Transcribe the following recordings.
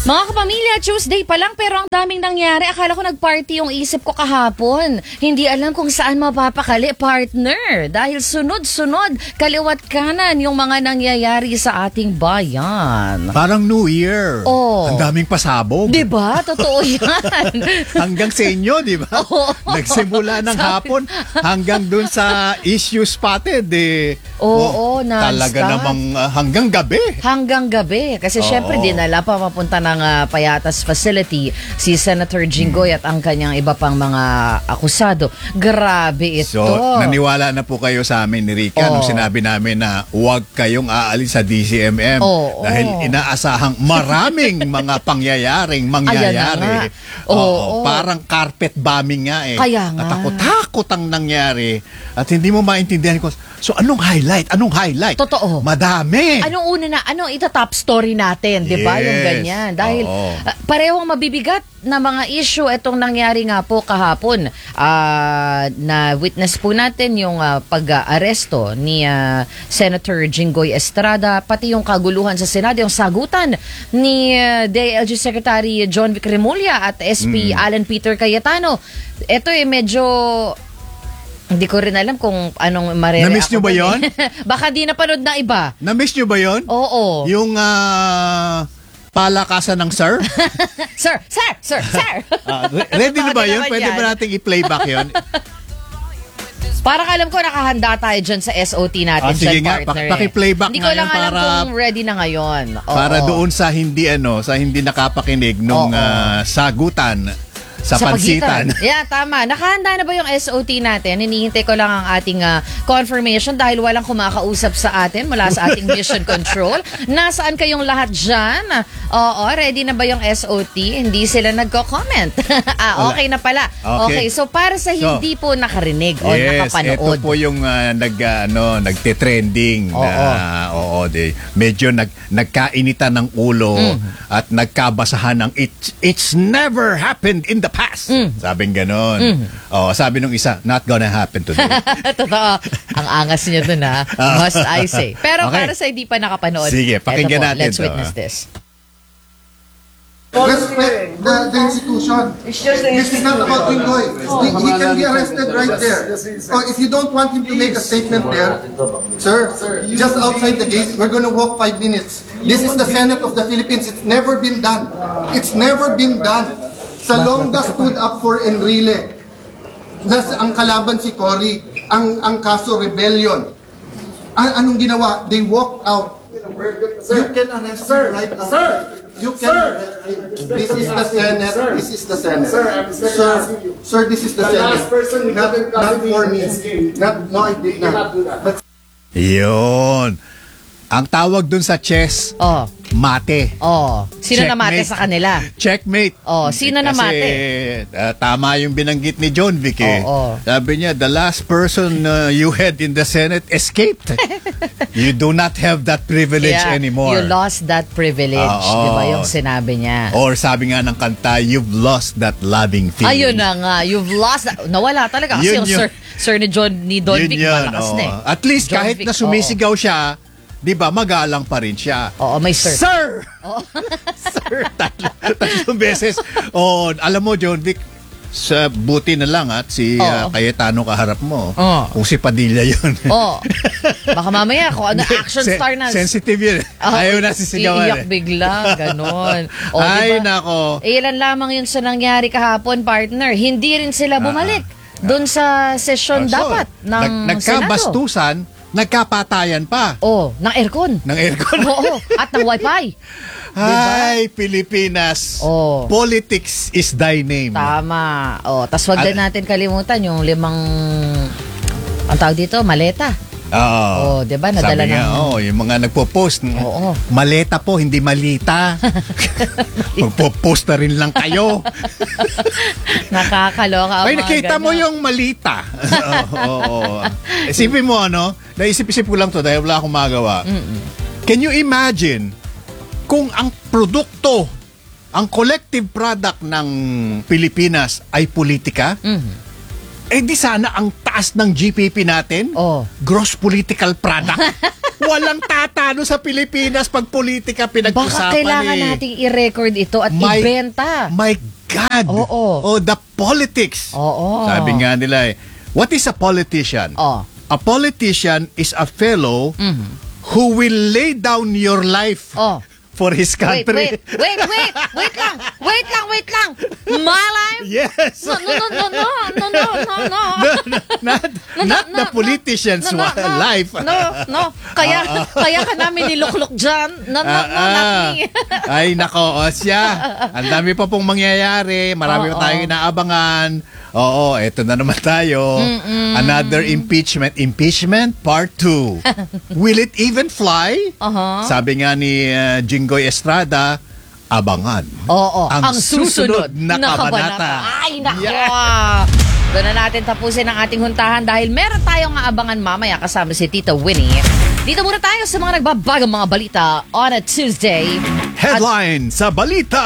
Mga kapamilya, Tuesday pa lang pero ang daming nangyari. Akala ko nag-party yung isip ko kahapon. Hindi alam kung saan mapapakali, partner. Dahil sunod-sunod, kaliwat kanan yung mga nangyayari sa ating bayan. Parang New Year. Oh. Ang daming pasabog. Diba? Totoo yan. Hanggang sa inyo, di ba? Oo. Nagsimula ng hapon hanggang dun sa issue spotted. Oo, non-stop. Talaga namang hanggang gabi. Hanggang gabi. Kasi syempre dinala pa papunta ng Payatas Facility si Senator Jinggoy at ang kanyang iba pang mga akusado. Grabe ito. So, naniwala na po kayo sa amin ni Rica nung sinabi namin na huwag kayong aalis sa DCMM dahil inaasahang maraming mga pangyayaring mangyayari. Parang carpet bombing nga eh. Kaya nga. Natakot-takot ang nangyari at hindi mo maintindihan ko. So, anong highlight? Anong highlight? Totoo. Madami. Anong una na? Anong ita-top story natin? Di ba? Yung ganyan. Dahil parehong mabibigat na mga issue itong nangyari nga po kahapon. Na witness po natin yung pag-aresto ni Senator Jinggoy Estrada, pati yung kaguluhan sa Senado, yung sagutan ni DILG Secretary John Vic Remulla at SP Alan Peter Cayetano. Ito medyo... Hindi ko rin alam kung anong marere. Na-miss nyo ba yun? Baka di napanood na iba. Na-miss nyo ba yun? Oo. Yung palakasan ng sir? Sir! Ready na ba yun? Pwede ba nating i-playback yun? Parang alam ko nakahanda tayo dyan sa SOT natin. Sige nga, paki-playback Hindi ko lang alam kung ready na ngayon. Para doon sa hindi nakapakinig nung sagutan sa pansitan. Yeah, tama. Nakahanda na ba yung SOT natin? Hinihintay ko lang ang ating confirmation dahil walang kumakausap sa atin mula sa ating mission control. Nasaan kayong lahat dyan? Oo, ready na ba yung SOT? Hindi sila nagko-comment. Okay na pala. Okay, so para sa hindi po nakarinig o nakapanood. Ito po yung nagte-trending. Medyo nagkainitan ng ulo at nagkabasahan ng it's never happened in the past. Sabing ganon. Sabi nung isa, not gonna happen today. Totoo. Ang angas niya dun must I say. Pero para sa hindi pa nakapanood, sige, pakinggan natin. Let's witness this. Respect the institution. This is not about Jinggoy. He can be arrested right there. So if you don't want him to make a statement there, sir, just outside the gate, we're going to walk 5 minutes. This is the Senate of the Philippines. It's never been done. It's never been done. Salonga stood up for Enrile. Ang kalaban si Cory. Ang kaso rebellion. Anong ginawa? They walked out. You can arrest him right now. Sir! You can. This is the Senate. This is the Senate. Sir, this is the Senate. Not for me. No, I did not. Yun. Ang tawag dun sa chess, mate. Sino na mate sa kanila? Checkmate. Sino na mate? Kasi tama yung binanggit ni John Vic. Sabi niya, the last person you had in the Senate escaped. You do not have that privilege anymore. You lost that privilege. Di ba yung sinabi niya? Or sabi nga ng kanta, you've lost that loving feeling. Ayun na nga, you've lost that. Nawala talaga kasi yung sir ni Don Vic malakas na eh. At least John kahit Vic, na sumisigaw siya, di ba, magalang pa rin siya. May sir. Sir! Sir, tatlong beses. Alam mo, John Vic, sa buti na lang at si Cayetano kaharap mo. Kung si Padilla yun. Baka mamaya kung ano action star na. Sensitive yun. Ayaw na sisigawan. Iiyak bigla. Ganon. Ay, diba? nako. Ilan lamang yun sa nangyari kahapon, partner. Hindi rin sila bumalik doon sa session dapat ng nagkabastusan, nagkapatayan pa. Ng aircon. Ng aircon. At ng wifi. Hi, Pilipinas. Politics is thy name. Tama. Tas wag din natin kalimutan yung 5 ang tawag dito, maleta. Diba? Nadala sabi nga, yung mga nagpo-post. Maleta po, hindi malita. Magpo-post na rin lang kayo. Nakakaloka. Ay, nakita mo yung malita. Isipin mo, naisip-isip ko lang to dahil wala akong magawa. Can you imagine kung ang produkto, ang collective product ng Pilipinas ay politika? Di sana ang taas ng GPP natin, gross political product. Walang tatalo sa Pilipinas pag politika Baka pinag-usapan kailangan nating i-record ito at ibenta. My God! Oo. Oh, the politics. Oo. Sabi nga nila what is a politician? Oh. A politician is a fellow who will lay down your life Oh. for his country. Wait lang. My life? Yes. No. Not the politician's life. No. Kaya ka namin niluklok dyan. No, not me. Ay, nako, Osya. Ang dami pa pong mangyayari. Marami pa tayong inaabangan. Oo, eto na naman tayo. Another impeachment. Impeachment part 2. Will it even fly? Sabi nga ni Jinggoy Estrada, abangan. Oo, ang susunod na kabanata. Ay, nako. Doon na natin tapusin ang ating huntahan dahil meron tayong aabangan mamaya kasama si Tita Winnie. Dito muna tayo sa mga nagbabagang mga balita on a Tuesday. Headline sa balita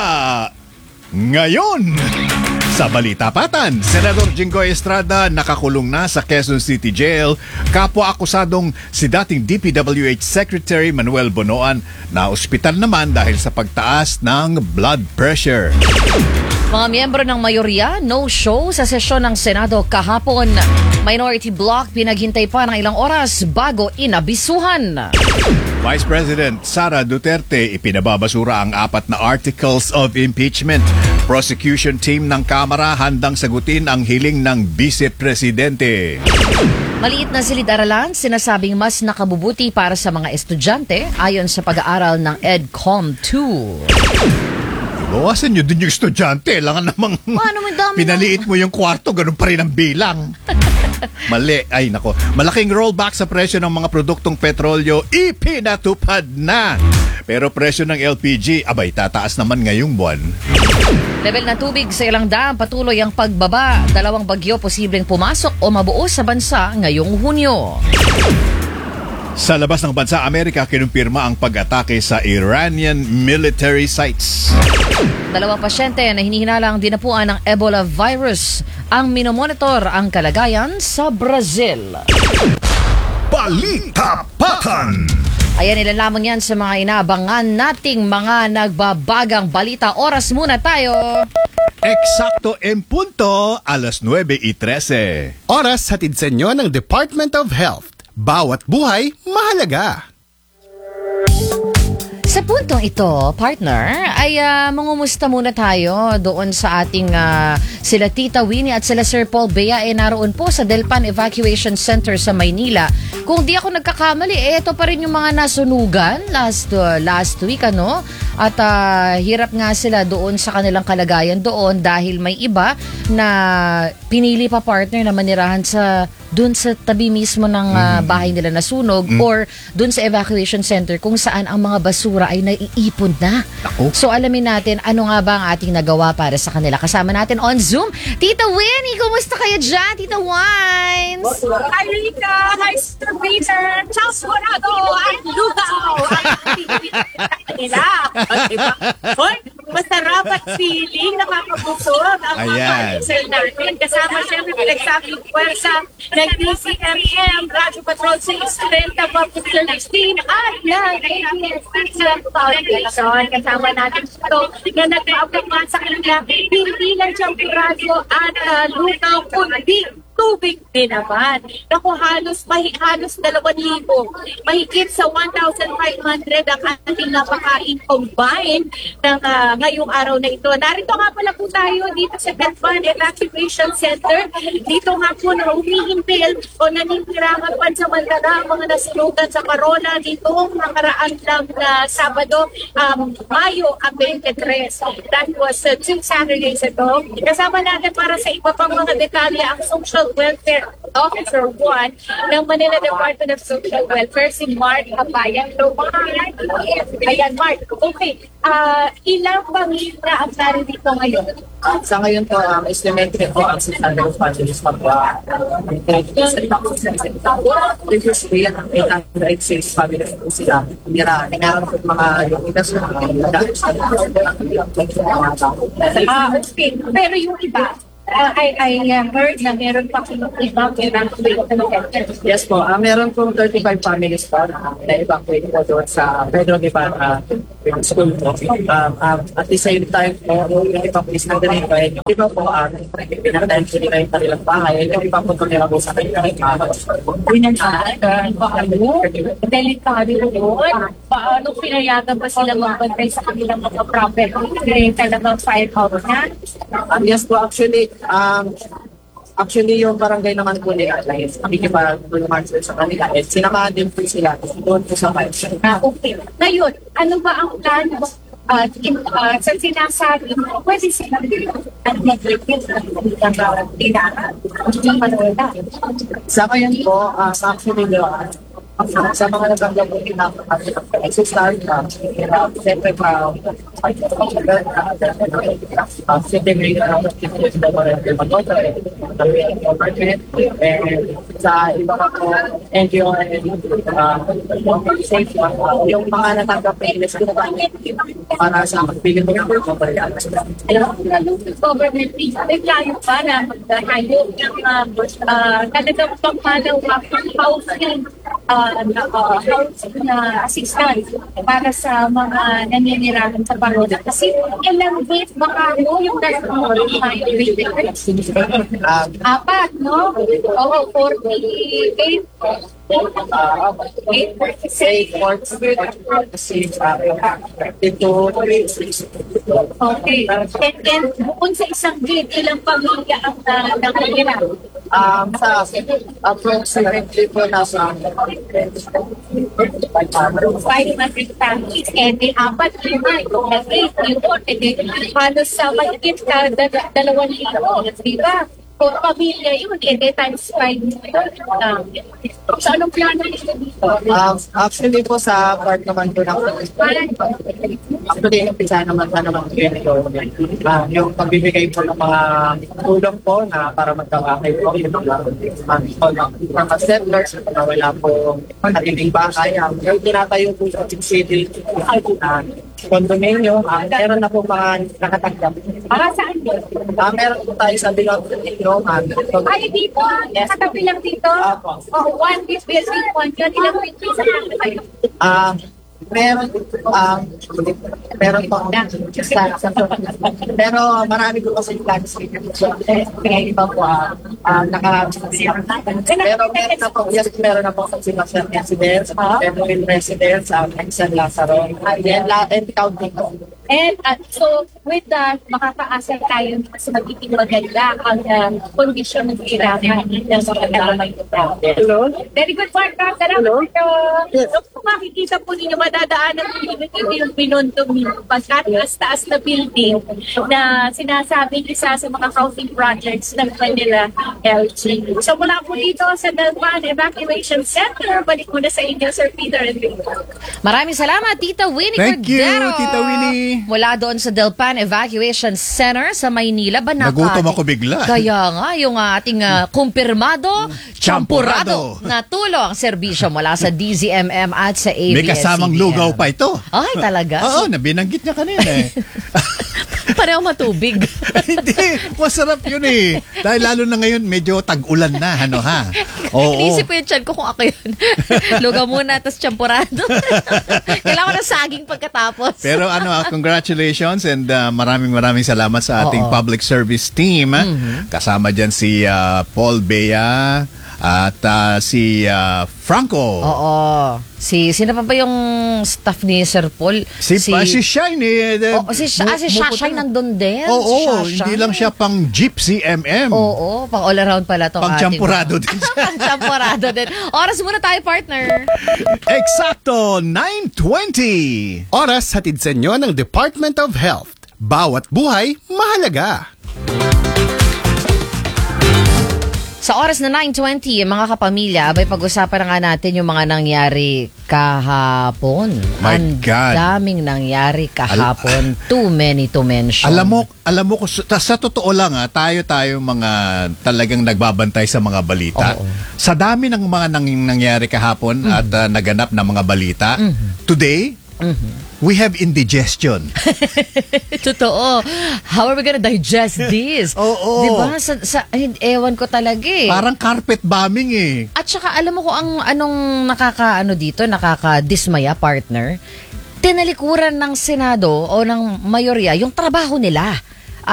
ngayon. Sa Balita Patan, Senador Jinggoy Estrada nakakulong na sa Quezon City Jail. Kapwa akusadong si dating DPWH Secretary Manuel Bonoan na ospital naman dahil sa pagtaas ng blood pressure. Mga miyembro ng mayorya, no-show sa sesyon ng Senado kahapon. Minority bloc pinaghintay pa ng ilang oras bago inabisuhan. Vice President Sara Duterte ipinababasura ang 4 na articles of impeachment. Prosecution team ng Kamara handang sagutin ang hiling ng Vice Presidente. Maliit na silid-aralan, sinasabing mas nakabubuti para sa mga estudyante ayon sa pag-aaral ng EDCOM 2. Bawasan nyo din yung estudyante. Langan namang pinaliit mo yung kwarto, ganun pa rin ang bilang. Mali. Ay, nako. Malaking rollback sa presyo ng mga produktong petrolyo ipinatupad na. Pero presyo ng LPG, abay, tataas naman ngayong buwan. Level na tubig sa ilang dam, patuloy ang pagbaba. 2 bagyo posibleng pumasok o mabuo sa bansa ngayong Hunyo. Sa labas ng bansa Amerika, kinumpirma ang pag-atake sa Iranian military sites. 2 pasyente na hinihinalang dinapuan ng Ebola virus ang minomonitor ang kalagayan sa Brazil. Balita Patan! Ayan, ilan lamang yan sa mga inaabangan nating mga nagbabagang balita. Oras muna tayo. Eksakto en punto, alas 9:13. Oras hatid sa inyo ng Department of Health. Bawat buhay, mahalaga. Sa puntong ito, partner, ay mangumusta muna tayo doon sa ating sila Tita Winnie at sila Sir Paul Bea naroon po sa Delpan Evacuation Center sa Maynila. Kung di ako nagkakamali, ito pa rin yung mga nasunugan last week, ano? At hirap nga sila doon sa kanilang kalagayan doon dahil may iba na pinili pa, partner, na manirahan doon sa tabi mismo ng bahay nila nasunog or doon sa evacuation center kung saan ang mga basura ay naiipon na. Ako? So alamin natin ano nga ba ang ating nagawa para sa kanila. Kasama natin on Zoom, Tita Winnie, kumusta kayo dyan? Tita Wines? Hi Rita! Hi Sir Peter! Charles Morado! At Lugaw! At nila! Diba? Hoy, masarap at feeling, nakakabusog ang mga sir natin. Kasama siyempre pinagsabing puwersa ng DCMM, Radyo Patrol 630, Public 16 at ng ABS Foundation. Kasama natin ito na nag-aabang sa kanila, hindi lang siyang radyo at lugaw, kundi tubig din naman. Naku, halos 2,000. Mahigit sa 1,500 ang ating napakain combined ng ngayong araw na ito. Narito nga pala po tayo dito sa Delpan Evacuation Center. Dito nga po na umihimpil o naninirahan pansamantala ang mga nasunugan sa Corona dito nakaraan lang na Sabado, Mayo 23. That was 2 Saturdays ago. Kasama natin para sa iba pang mga detalye ang Social Welfare Officer 1 ng Manila Department of Social Welfare, si Mark Kabayan. So, ayan, Mark. Okay. Ilang pamilya ang narin dito ngayon? Sa ngayon po, estimated po ang 600 families magwa. Previously, 806 families po sila. Nira po mga lumitas na Okay. Pero yung iba, I heard na meron pa ibang evacuate. Yes po, meron pong 35 families po na evacuate po doon sa Pedro Guevara school po. At the same time po, yung iba po is nag-require. Yung iba po, pinatayin po nila yung kanilang bahay. Yung iba po tumira po sa kanilang Delikado yun. Paano pinayagan ba sila magbantay sa kanilang mga property? Ngayon talagang firehouse na? Yes po, actually yung barangay naman po nila is nakikipag-tulungan sila sa kanila. At sinamahan din po sila doon po sa firehouse. Okay. Ngayon, ano ba ang plano? Sa sinasabi, pwede silang nag-repeat ng tinara. Sa ngayon po, actually, sa mga natanggap po start na, siyempre pa, sa iba pa po, NGO yung mga natanggap po para sa pagpili mo ng government naglayo pa na magdahayog ng talagang pangmalaw housing na assistance para sa mga naninirahan sa parola. Kasi ilang days baka yung apat, no? Oo, 48. Okay. And bukod sa isang gate, ilang pamilya ang nakikita? Sa approximately po nasa 500 families and may 4-5 yung nag-gate yun. Halos sa mahigit ka 2,000, di ba? Kung pamilya yun, times 5 so anong plano nila dito? Actually po sa part naman po ng actually yung pisa naman yung pagbibigay po ng mga tulong po na para magkakakay po yung mga settlers na wala po matibing bahay. Yung tinatayo po sa city condominium, meron na po mga nakatanggap. Para saan yun? Meron po tayo sa Bilog Ay, dito? Katabi lang dito? Oh, one this building, one yun. Ilang weeks sa kayo? Meron po pero marami ko kasi plans kaya iba po meron na po sa Simasyang residence, Pedroil residence, San Lazaro, and counting. And so, with that, makakaasal tayo mas magiging maganda ang kondisyon ng tirahan sa kanilang Hello? Very good work, Hello? Kung makikita po ninyo, madadaanan po yung pinuntung pagkataas-taas na building na sinasabing isa sa mga housing projects ng Manila LG. So mula po dito sa Delpan Evacuation Center, balik muna sa inyo, Sir Peter and Victor. Maraming salamat, Tita Winnie Thank you, Cordero. Tita Winnie. Mula doon sa Delpan Evacuation Center sa Maynila. Nagutom ako bigla. Kaya nga, yung ating kumpirmado, Champurado na tulong serbisyo mula sa DZMM at sa ABS-CBN. May kasamang lugaw pa ito. Ay, talaga? Oo, nabinanggit niya kanina eh. Pareho matubig. Hindi, masarap yun eh. Dahil lalo na ngayon, medyo tag-ulan na, Oo. Inisip ko yung chan ko kung ako yun. Lugaw muna, tapos champurado. Kailangan ko ng saging pagkatapos. Pero congratulations and maraming salamat sa ating public service team. Kasama dyan si Paul Bea at si Franco. Oo. Sino pa ba yung staff ni Sir Paul? Si Shine. Si Shine nandun din. Oo, hindi lang siya pang Gypsy MM. Oo, pang all around pala to. Pang champurado din siya. Pang champurado din. Oras muna tayo, partner. Eksakto, 9:20. Oras hatid sa inyo ng Department of Health. Bawat buhay, mahalaga. Sa oras na 9:20, mga kapamilya, abay pag-usapan na nga natin yung mga nangyari kahapon. My God. Daming nangyari kahapon. Too many to mention. Alam mo sa totoo lang tayo mga talagang nagbabantay sa mga balita. Oo. Sa dami ng mga nangyari kahapon at naganap na mga balita, today, we have indigestion. Totoo. How are we gonna digest this? Oo. Diba? Ewan ko talaga eh. Parang carpet bombing eh. At saka alam mo kung anong nakakadismaya, partner? Tinalikuran ng Senado o ng mayorya yung trabaho nila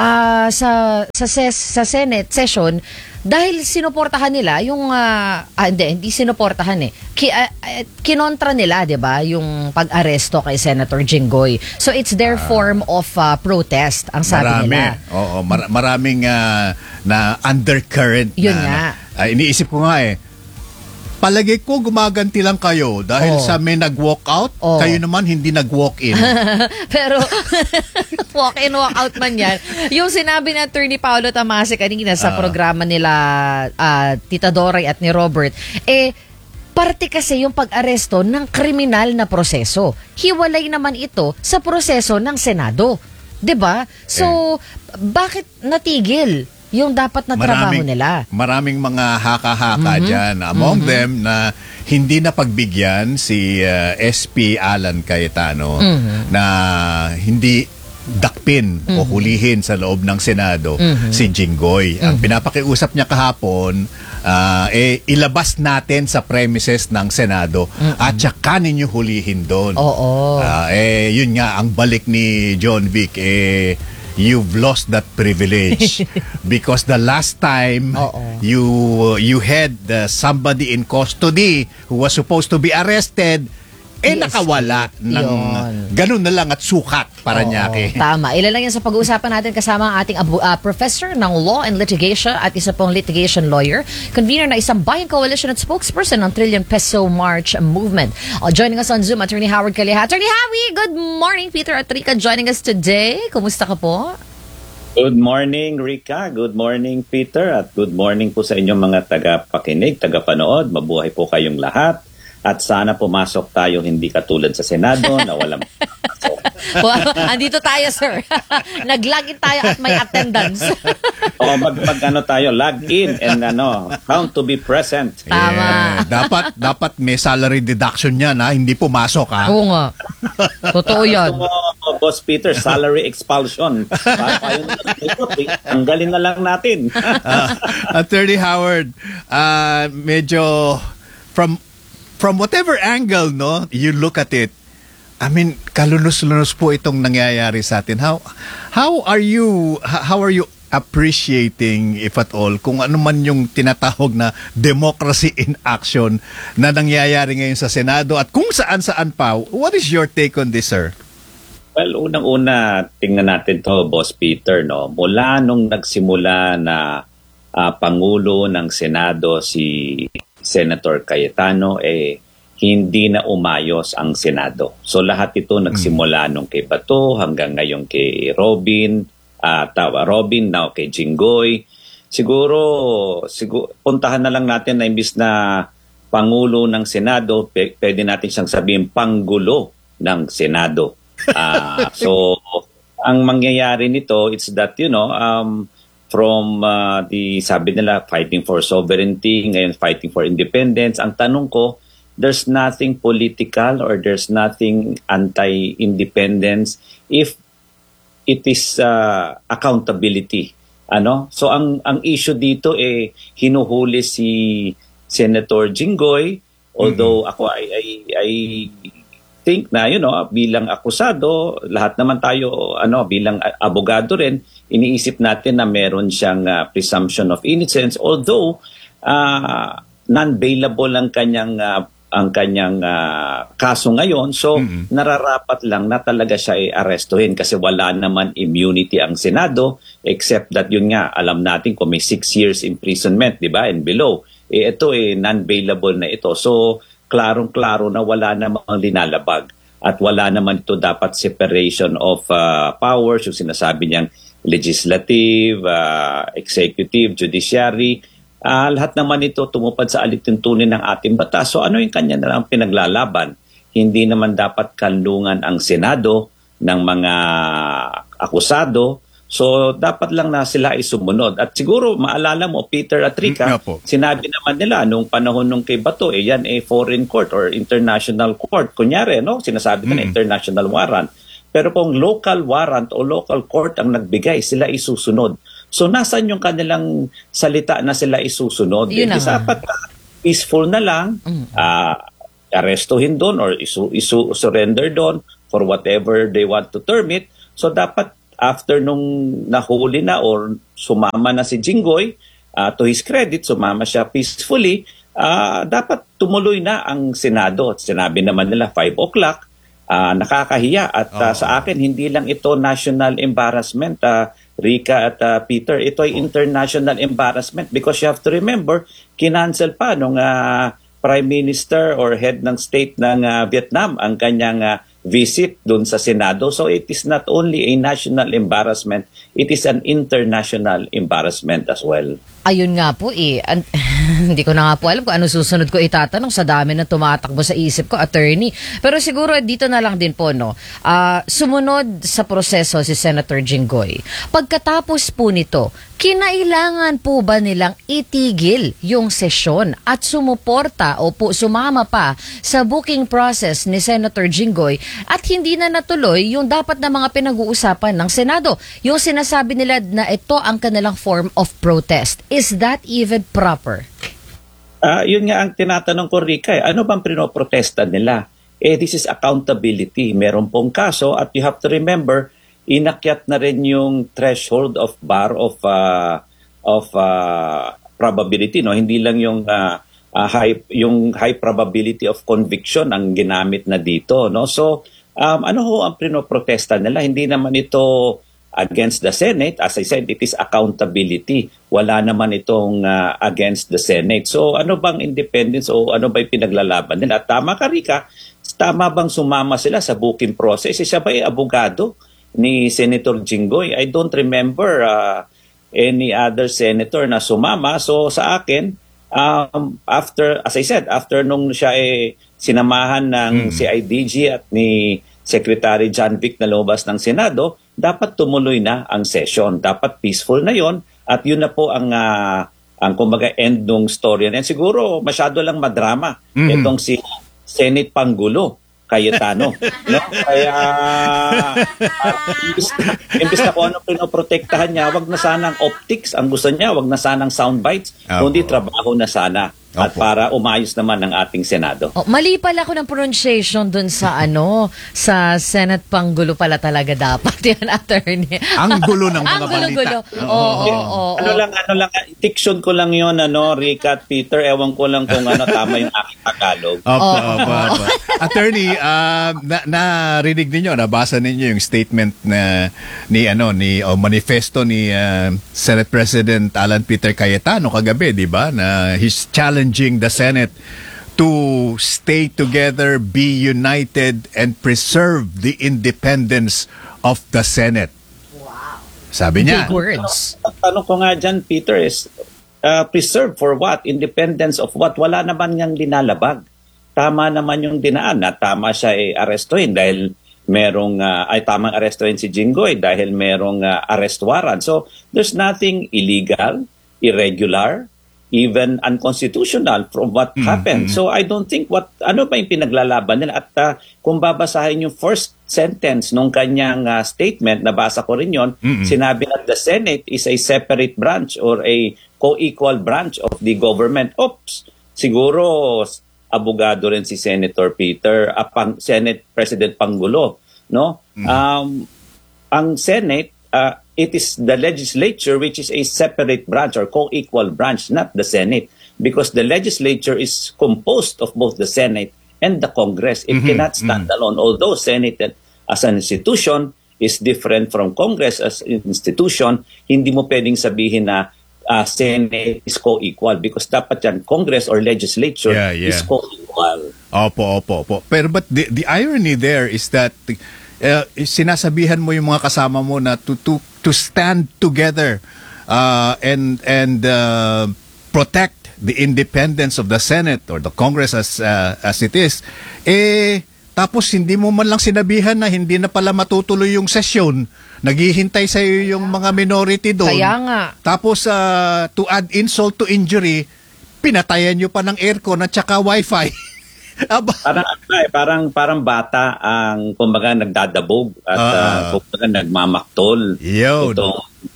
sa Senate session dahil sinuportahan nila yung hindi sinuportahan kinontra nila, 'di ba, yung pag-aresto kay Senator Jinggoy. So it's their form of protest, ang sabi nila. Oo, maraming na undercurrent. Yun nga. Iniisip ko nga palagi ko gumaganti lang kayo dahil sa may nag-walk out, kayo naman hindi nag-walk in. Pero walk in, walk out man yan. Yung sinabi ni Attorney Paolo Tamasi kanina sa programa nila Tita Doray at ni Robert, parte kasi yung pag-aresto ng kriminal na proseso. Hiwalay naman ito sa proseso ng Senado. 'Di ba? So, bakit natigil yung dapat na trabaho nila? Maraming mga haka-haka dyan. Among them na hindi na pagbigyan si SP Alan Cayetano na hindi dakpin o hulihin sa loob ng Senado si Jinggoy. Ang pinapakiusap niya kahapon, ilabas natin sa premises ng Senado at saka ninyo hulihin doon. Yun nga, ang balik ni John Vic, you've lost that privilege because the last time you had somebody in custody who was supposed to be arrested, nakawala ng ganun na lang at sukat para Paranaque. Tama. Ilan lang yan sa pag-uusapan natin kasama ang ating professor ng Law and Litigation at isa pong litigation lawyer, convener na isang Bayan Coalition at spokesperson ng Trillion Peso March Movement. Joining us on Zoom, Attorney Howard Calleja. Attorney Howie, good morning. Peter at Rica joining us today. Kumusta ka po? Good morning, Rica. Good morning, Peter. At good morning po sa inyong mga tagapakinig, tagapanood. Mabuhay po kayong lahat. At sana pumasok tayo hindi katulad sa Senado na walang pumasok. Well, andito tayo, sir. Nag-log in tayo at may attendance. Tayo, log in and count to be present. Tama. Dapat may salary deduction yan, hindi pumasok, ha? Oo nga. Totoo yan. Boss Peter, salary expulsion. Tanggalin na lang natin. Attorney Howard, medyo from whatever angle you look at it, I mean, kalunos-lunos po itong nangyayari sa atin. How are you appreciating, if at all, kung ano man yung tinatawag na democracy in action na nangyayari ngayon sa Senado at kung saan-saan pa? What is your take on this, sir? Well, unang-una, tingnan natin to, Boss Peter, mula nung nagsimula na Pangulo ng Senado si Senator Cayetano, hindi na umayos ang Senado. So lahat ito nagsimula nung kay Bato hanggang ngayon kay Robin, now kay Jinggoy. Siguro puntahan na lang natin na imbis na Pangulo ng Senado, pwede natin siyang sabihin panggulo ng Senado. So ang mangyayari nito, it's that, from sabi nila, fighting for sovereignty, ngayon fighting for independence. Ang tanong ko, there's nothing political or there's nothing anti-independence if it is accountability. So ang issue dito hinuhuli si Senator Jinggoy, although ako I think na bilang akusado, lahat naman tayo bilang abogado rin, iniisip natin na meron siyang presumption of innocence, although non-bailable ang kanyang kaso ngayon. So nararapat lang na talaga siya i-arestuhin kasi wala naman immunity ang Senado, except that yun nga, alam natin kung may 6 years imprisonment, di ba, and below. Ito non-bailable na ito. So klarong-klaro na wala namang linalabag at wala naman ito dapat separation of powers, yung sinasabi niyang legislative, executive, judiciary. Lahat naman ito tumupad sa alituntunin ng ating batas. So ano yung kanya na lang pinaglalaban? Hindi naman dapat kanlungan ang Senado ng mga akusado. So dapat lang na sila ay sumunod. At siguro maalala mo, Peter at Rica, sinabi naman nila nung panahon nung kay Bato, yan foreign court or international court. Kunyari, no? Sinasabi na international warrant. Pero kung local warrant o local court ang nagbigay, sila isusunod. So nasan yung kanilang salita na sila isusunod? Dapat peaceful na lang, arestuhin doon or surrender doon for whatever they want to term it. So dapat after nung nahuli na or sumama na si Jinggoy, to his credit, sumama siya peacefully, dapat tumuloy na ang Senado. At sinabi naman nila 5 o'clock, nakakahiya. At sa akin, hindi lang ito national embarrassment, Rica at Peter. Ito ay international embarrassment because you have to remember, kinancel pa nung Prime Minister or head ng state ng Vietnam ang kanyang visit doon sa Senado. So it is not only a national embarrassment, it is an international embarrassment as well. Ayun nga po hindi ko na nga po alam kung ano susunod ko itatanong sa dami na tumatakbo sa isip ko, attorney. Pero siguro dito na lang din po, no, sumunod sa proseso si Senator Jinggoy. Pagkatapos po nito, kinailangan po ba nilang itigil yung sesyon at sumuporta o po sumama pa sa booking process ni Senator Jinggoy at hindi na natuloy yung dapat na mga pinag-uusapan ng Senado? Yung sinasabi nila na ito ang kanilang form of protest. Is that even proper? Yun nga ang tinatanong ko, Rica. Ano bang pinoprotesta nila? This is accountability. Meron pong kaso at you have to remember, inakyat na rin yung threshold of bar of probability, no? Hindi lang yung high probability of conviction ang ginamit na dito, no? So ano ho ang pinoprotesta nila? Hindi naman ito against the Senate. As I said, it is accountability. Wala naman itong against the Senate. So ano bang independence o ano ba yung pinaglalaban nila? Tama ka, Rica. Tama bang sumama sila sa booking process? Siya ba yung abogado ni Senator Jinggoy? I don't remember any other senator na sumama. So sa akin, after, as I said, after nung siya sinamahan ng CIDG at ni Secretary John Vic na lumabas ng Senado, dapat tumuloy na ang session. Dapat peaceful na yon at yun na po ang kumbaga end ng story. And siguro masyado lang madrama itong si Senate Pangulo Cayetano, no? Kaya imbis na kung ano pinoprotektahan niya, wag na sanang optics ang gusto niya, wag na sanang soundbites, kundi trabaho na sana. At para umayos naman ng ating Senado. Mali pala ako ng pronunciation dun sa sa Senate Pangulo pala talaga dapat yan, attorney. Ang gulo ng mga balita. Ano lang, diction ko lang yun, Rica at Peter, ewan ko lang kung tama yung aking Tagalog. Attorney, narinig ninyo, nabasa ninyo yung statement ni manifesto ni Senate President Alan Peter Cayetano kagabi, di ba? Na he's challenging the Senate to stay together, be united, and preserve the independence of the Senate. Wow. Sabi niya. Big words. Tanong ko nga dyan, Peter, is preserve for what? Independence of what? Wala naman niyang linalabag. Tama naman yung dinaan na tama siya arestuhin dahil merong, tamang arestuhin si Jinggoy dahil merong arrest warrant. So, there's nothing illegal, irregular, even unconstitutional from what happened. So I don't think ano ba yung pinaglalaban nila. At kung babasahin yung first sentence nung kanyang statement, nabasa ko rin yun, sinabi na the Senate is a separate branch or a co-equal branch of the government. Siguro abogado rin si Senator Peter, Senate President Pangulo, no? Ang Senate, it is the legislature which is a separate branch or co-equal branch, not the Senate, because the legislature is composed of both the Senate and the Congress. It cannot stand alone. Although Senate as an institution is different from Congress as an institution, hindi mo pwedeng sabihin na Senate is co-equal because dapat yan Congress or legislature is co-equal. Opo. But the irony there is that sinasabihan mo yung mga kasama mo na to stand together and protect the independence of the Senate or the Congress as it is. tapos hindi mo man lang sinabihan na hindi na pala matutuloy yung sesyon. Naghihintay sa iyo yung mga minority doon. Kaya nga. Tapos to add insult to injury, pinatayan nyo pa ng aircon at saka wifi. Aba. Parang bata ang kumbaga nagdadabog at kumbaga nagmamaktol. Itong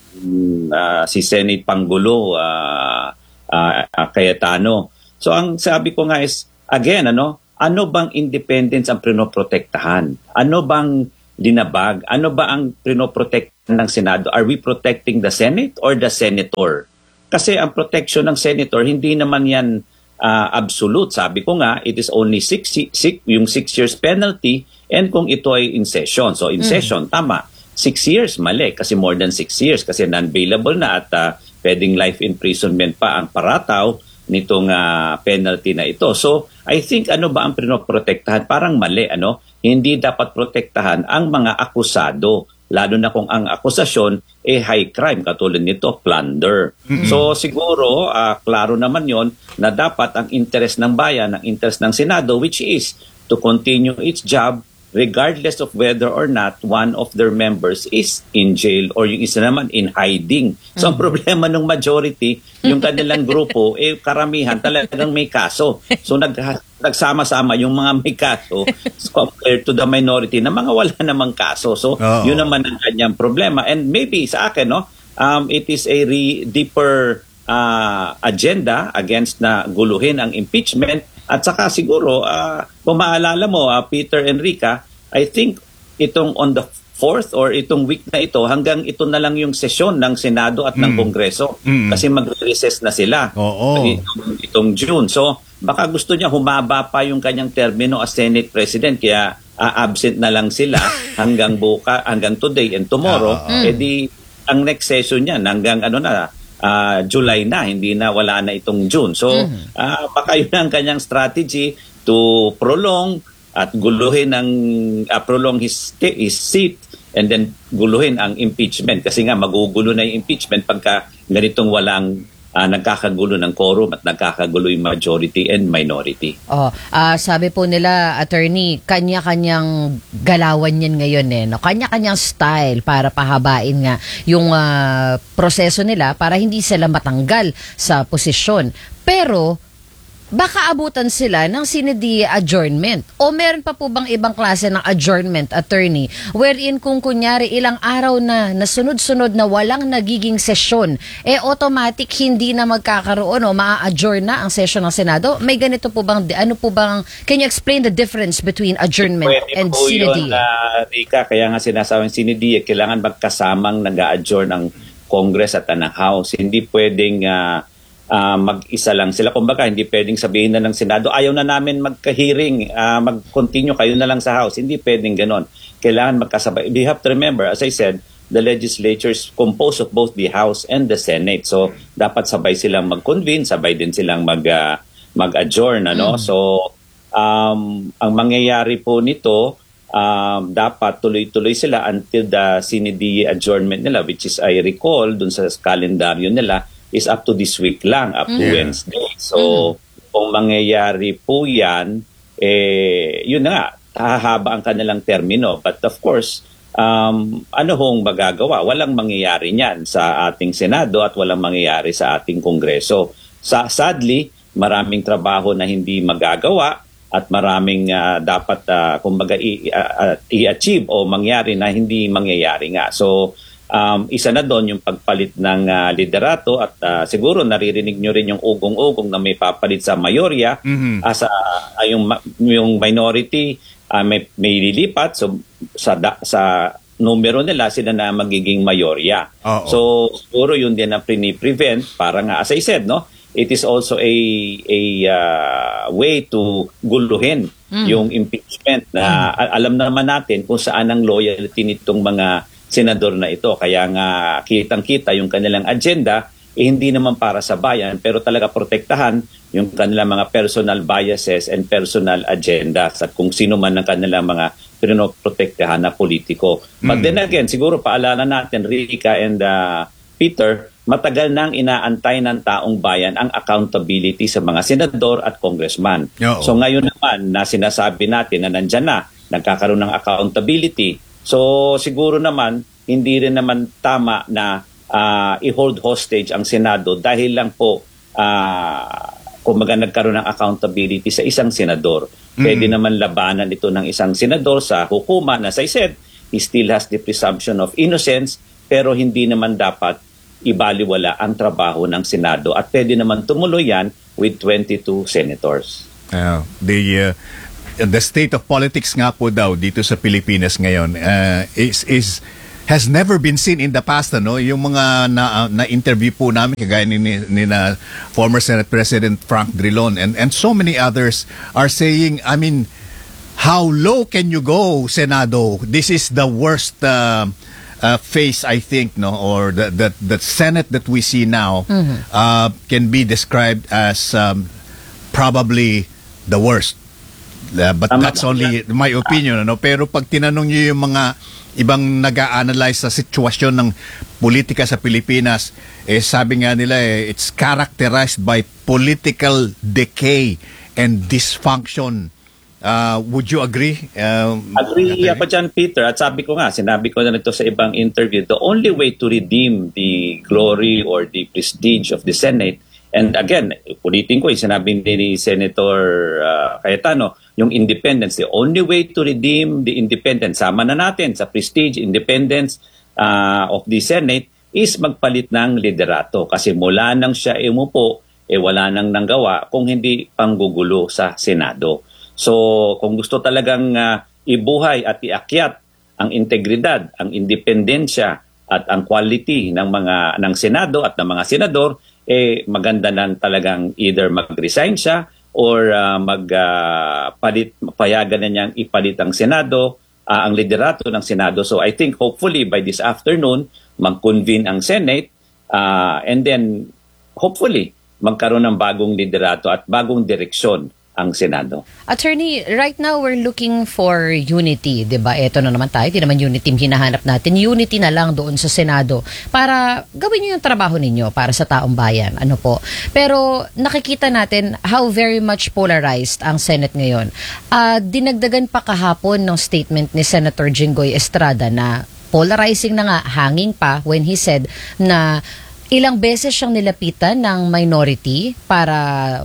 si Senate Pangulo Cayetano. So ang sabi ko nga is again ano bang independence ang prinoprotektahan? Ano bang dinabag? Ano ba ang prinoprotektahan ng Senado? Are we protecting the Senate or the senator? Kasi ang protection ng senator hindi naman yan absolute. Sabi ko nga, it is only 6 years penalty and kung ito ay in session. So in session, tama. 6 years, mali. Kasi more than 6 years. Kasi non-bailable na at pwedeng life imprisonment pa ang parataw nitong penalty na ito. So I think ano ba ang pinoprotektahan? Parang mali. Hindi dapat protektahan ang mga akusado. Lalo na kung ang akusasyon high crime katulad nito, plunder. So siguro, klaro naman yon na dapat ang interest ng bayan, ang interest ng Senado, which is to continue its job regardless of whether or not one of their members is in jail or yung isa naman in hiding. So ang problema ng majority, yung kanilang grupo, karamihan talagang may kaso. So nagsama-sama yung mga may kaso compared to the minority na mga wala namang kaso. So yun naman ang kanyang problema. And maybe sa akin, it is a deeper agenda against na guluhin ang impeachment. At saka siguro, kung maalala mo, Peter Enrica, I think itong on the 4th or itong week na ito, hanggang ito na lang yung sesyon ng Senado at ng Kongreso. Kasi mag-recess na sila itong June. So baka gusto niya humaba pa yung kanyang termino as Senate President, kaya absent na lang sila hanggang today and tomorrow. Di ang next session niya hanggang July na, hindi na, wala na itong June. So, baka yun ang kanyang strategy to prolong at guluhin prolong his seat and then guluhin ang impeachment. Kasi nga, magugulo na yung impeachment pagka ganitong walang nagkakagulo ng quorum at nagkakagulo yung majority and minority. Sabi po nila, attorney, kanya-kanyang galawan yan ngayon no? Kanya-kanyang style para pahabain nga yung proseso nila para hindi sila matanggal sa posisyon. Pero baka abutan sila ng sinidi adjournment. O meron pa po bang ibang klase ng adjournment, attorney, wherein kung kunyari ilang araw na sunod-sunod na walang nagiging sesyon, automatic hindi na magkakaroon o maa-adjourn na ang session ng Senado? May ganito po bang, can you explain the difference between adjournment and sinidi? Rika, kaya nga sinasabing sinidi, kailangan magkasamang nag-a-adjourn ng Congress at ng House. Hindi pwedeng mag-isa lang sila. Kumbaga, hindi pwedeng sabihin na ng Senado, ayaw na namin magka-hearing, mag-continue kayo na lang sa House. Hindi pwedeng ganon. Kailangan magkasabay. We have to remember, as I said, the legislature is composed of both the House and the Senate. So, dapat sabay silang mag-convene, sabay din silang mag-adjourn. So, ang mangyayari po nito, dapat tuloy-tuloy sila until the sinidi adjournment nila, which is, I recall, dun sa kalendaryo nila, is up to this week lang, up to Wednesday. So, kung mangyayari po yan, yun na nga, hahaba ang kanilang termino. But of course, ano hong magagawa? Walang mangyayari niyan sa ating Senado at walang mangyayari sa ating Kongreso. Sadly, maraming trabaho na hindi magagawa at maraming dapat kumbaga i-achieve o mangyari na hindi mangyayari nga. So, isa na doon yung pagpalit ng liderato at siguro naririnig nyo rin yung ugong-ugong na may papalit sa mayorya yung minority may lilipat, so sa numero nila sila na magiging mayorya. So siguro yun din ang prevent para nga, as I said, it is also a way to guluhin yung impeachment na alam naman natin kung saan ang loyalty nitong mga senador na ito. Kaya nga kitang-kita yung kanilang agenda, hindi naman para sa bayan, pero talaga protektahan yung kanilang mga personal biases and personal agendas at kung sino man ang kanilang mga pinoprotektahan na politiko. But then again, siguro paalala natin, Rica and Peter, matagal nang inaantay ng taong bayan ang accountability sa mga senador at congressman. So ngayon naman na sinasabi natin na nandyan na nagkakaroon ng accountability. So siguro naman, hindi rin naman tama na i-hold hostage ang Senado dahil lang po kumbaga nagkaroon ng accountability sa isang senador. Pwede naman labanan ito ng isang senador sa hukuman. As I said, he still has the presumption of innocence, pero hindi naman dapat ibaliwala ang trabaho ng Senado. At pwede naman tumuloy yan with 22 senators. The state of politics nga po daw dito sa Pilipinas ngayon has never been seen in the past, ano? Yung mga na-interview po namin, kagaya ni former Senate President Frank Drilon and so many others are saying, I mean, how low can you go, Senado? This is the worst phase, I think, no? Or the Senate that we see now can be described as probably the worst. But that's only my opinion, ano? Pero pag tinanong niyo yung mga ibang nag-a-analyze sa sitwasyon ng politika sa Pilipinas, sabi nga nila it's characterized by political decay and dysfunction. Would you agree? Agree ako dyan, Peter. At sinabi ko na ito sa ibang interview, the only way to redeem the glory or the prestige of the Senate, and again, ulitin ko, sinabi ni Senator Cayetano, yung independence, the only way to redeem the independence, sama na natin sa prestige, independence of the Senate, is magpalit ng liderato. Kasi mula nang siya umupo, wala nang nanggawa kung hindi panggugulo sa Senado. So kung gusto talagang ibuhay at iakyat ang integridad, ang independensya at ang quality ng Senado at ng mga senador, maganda nang talagang either mag-resign siya or payagan na niyang ipalit ang Senado, ang liderato ng Senado. So I think hopefully by this afternoon, mag-convene ang Senate and then hopefully magkaroon ng bagong liderato at bagong direksyon ang Senado. Attorney, right now we're looking for unity, 'di ba? Ito na naman tayo, di naman unity yung hinahanap natin. Unity na lang doon sa Senado para gawin niyo yung trabaho ninyo para sa taong bayan. Ano po? Pero nakikita natin how very much polarized ang Senate ngayon. Dinagdagan pa kahapon ng statement ni Senator Jinggoy Estrada na polarizing na nga, hanging pa when he said na ilang beses siyang nilapitan ng minority para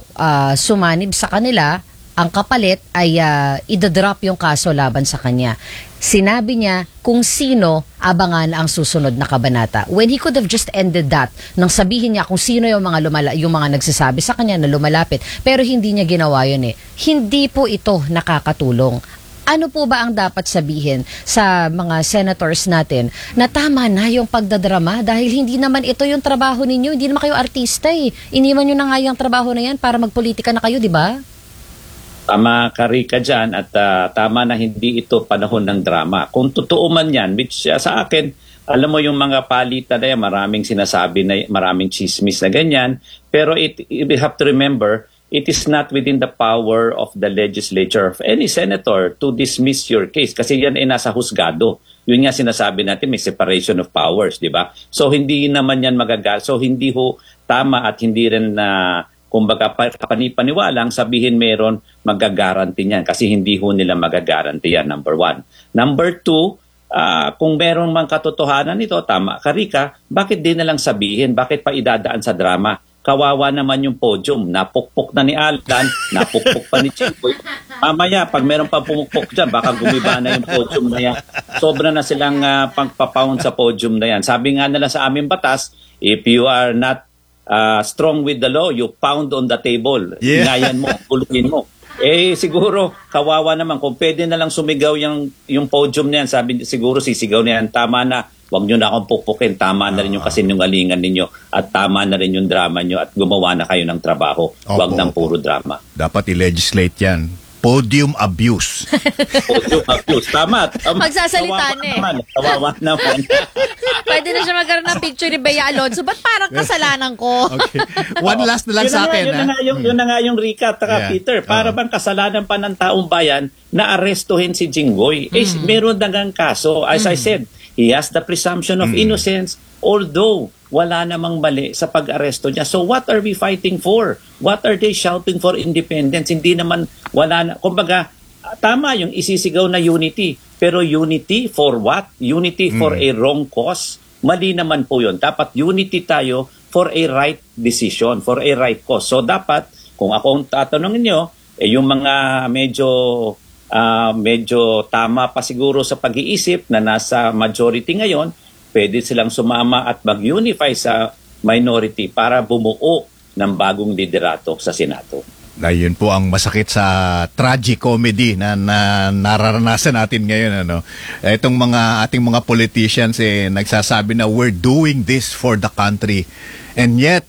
sumanib sa kanila. Ang kapalit ay idadrop yung kaso laban sa kanya. Sinabi niya kung sino abangan ang susunod na kabanata. When he could have just ended that, nang sabihin niya kung sino yung mga nagsasabi sa kanya na lumalapit. Pero hindi niya ginawa yun . Hindi po ito nakakatulong. Ano po ba ang dapat sabihin sa mga senators natin na tama na yung pagdadrama dahil hindi naman ito yung trabaho ninyo, hindi naman kayo artista . Iniwan nyo na nga yung trabaho na yan para magpolitika na kayo, di ba? Tama ka, Rika, dyan at tama na hindi ito panahon ng drama. Kung totoo man yan, which sa akin, alam mo yung mga palitan na yan, maraming sinasabi na maraming chismis na ganyan, pero we have to remember, it is not within the power of the legislature of any senator to dismiss your case kasi yan ay nasa husgado. Yun nga sinasabi natin, may separation of powers, di ba? So hindi naman yan so hindi ho tama at hindi rin kumbaga panipaniwalang sabihin meron magagaranti niyan kasi hindi ho nila magagaranti yan, number one. Number two, kung meron mang katotohanan nito, tama ka, Rika, bakit di na lang sabihin? Bakit pa idadaan sa drama? Kawawa naman yung podium. Napukpok na ni Alan, napukpok pa ni Chicoy. Mamaya, pag meron pa pumukpok dyan, baka gumiba na yung podium na yan. Sobra na silang pagpapound sa podium na yan. Sabi nga nila sa aming batas, if you are not strong with the law, you pound on the table. Inayan mo, kulungin mo. Siguro, kawawa naman. Kung pwede na lang sumigaw yung podium na yan, sabi siguro sisigaw na yan, tama na. Huwag nyo na akong pukpukin. Tama na rin yung kasinungalingan ninyo at tama na rin yung drama nyo at gumawa na kayo ng trabaho. Huwag ng puro drama. Dapat i-legislate yan. Podium abuse. Podium abuse. Tama. Magsasalita na Kawawa naman. Pwede na siya magkaroon ng picture ni Bea Alonso. Ba't parang kasalanan ko? Okay. One last na lang sa akin. Yun na nga yung Rika at Peter. Para bang kasalanan pa ng taong bayan na arestuhin si Jinggoy. Meron dagang kaso. As I said, he has the presumption of innocence, although wala namang mali sa pag-aresto niya. So what are we fighting for? What are they shouting for independence? Hindi naman, wala na. Kumbaga, tama yung isisigaw na unity. Pero unity for what? Unity for a wrong cause? Mali naman po yun. Dapat unity tayo for a right decision, for a right cause. So dapat, kung ako ang tatanungin nyo, yung mga medyo tama pa siguro sa pag-iisip na nasa majority ngayon, pwede silang sumama at mag-unify sa minority para bumuo ng bagong liderato sa Senado. Ayun po ang masakit sa tragicomedy na nararanasan natin ngayon. Itong ating mga politicians nagsasabi na we're doing this for the country. And yet,